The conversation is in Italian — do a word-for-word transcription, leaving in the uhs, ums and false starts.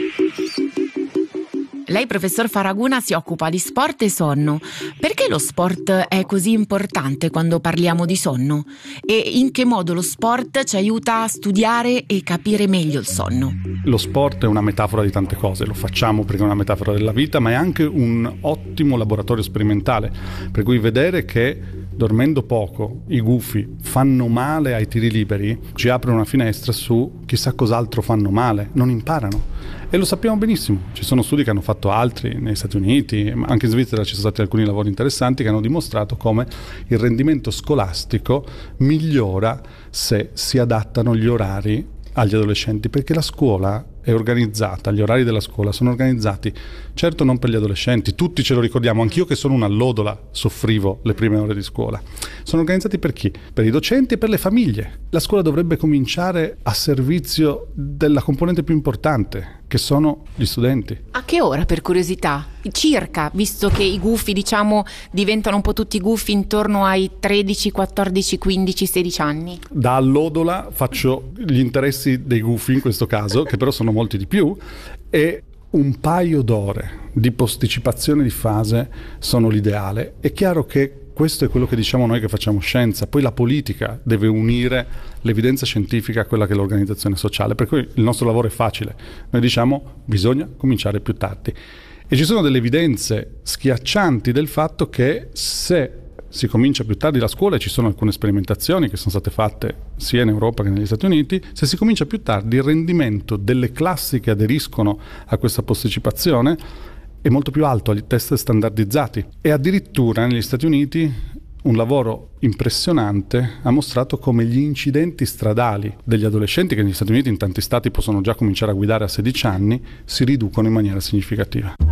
Lei, professor Faraguna, si occupa di sport e sonno. Perché lo sport è così importante quando parliamo di sonno? E in che modo lo sport ci aiuta a studiare e capire meglio il sonno? Lo sport è una metafora di tante cose, lo facciamo perché è una metafora della vita, ma è anche un ottimo laboratorio sperimentale, per cui vedere che dormendo poco i gufi fanno male ai tiri liberi ci apre una finestra su chissà cos'altro fanno male, non imparano. E lo sappiamo benissimo, ci sono studi che hanno fatto altri negli Stati Uniti, anche in Svizzera ci sono stati alcuni lavori interessanti che hanno dimostrato come il rendimento scolastico migliora se si adattano gli orari agli adolescenti, perché la scuola è organizzata, gli orari della scuola sono organizzati, certo non per gli adolescenti, tutti ce lo ricordiamo, anch'io che sono un'allodola soffrivo le prime ore di scuola. Sono organizzati per chi? Per i docenti e per le famiglie. La scuola dovrebbe cominciare a servizio della componente più importante, che sono gli studenti. A che ora, per curiosità? Circa, visto che i gufi, diciamo, diventano un po' tutti gufi intorno ai tredici, quattordici, quindici, sedici anni. Da allodola faccio gli interessi dei gufi in questo caso, che però sono molti di più, e un paio d'ore di posticipazione di fase sono l'ideale. È chiaro che questo è quello che diciamo noi che facciamo scienza, poi la politica deve unire l'evidenza scientifica a quella che è l'organizzazione sociale, per cui il nostro lavoro è facile, noi diciamo bisogna cominciare più tardi. E ci sono delle evidenze schiaccianti del fatto che se si comincia più tardi la scuola, e ci sono alcune sperimentazioni che sono state fatte sia in Europa che negli Stati Uniti, se si comincia più tardi il rendimento delle classi che aderiscono a questa posticipazione è molto più alto agli test standardizzati. E addirittura negli Stati Uniti un lavoro impressionante ha mostrato come gli incidenti stradali degli adolescenti, che negli Stati Uniti in tanti stati possono già cominciare a guidare a sedici anni, si riducono in maniera significativa.